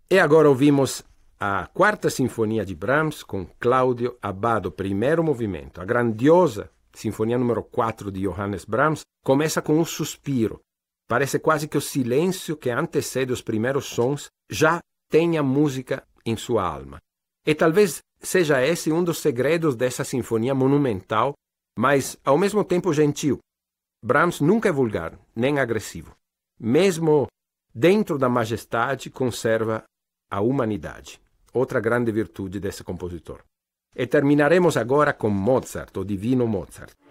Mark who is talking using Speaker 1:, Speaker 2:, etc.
Speaker 1: E agora ouvimos a Quarta Sinfonia de Brahms com Claudio Abbado, primeiro movimento. A grandiosa Sinfonia número 4 de Johannes Brahms começa com um suspiro. Parece quase que o silêncio que antecede os primeiros sons já tenha música em sua alma. E talvez seja esse um dos segredos dessa sinfonia monumental, mas ao mesmo tempo gentil. Brahms nunca é vulgar, nem agressivo. Mesmo dentro da majestade, conserva a humanidade. Outra grande virtude desse compositor. E terminaremos agora com Mozart, o divino Mozart.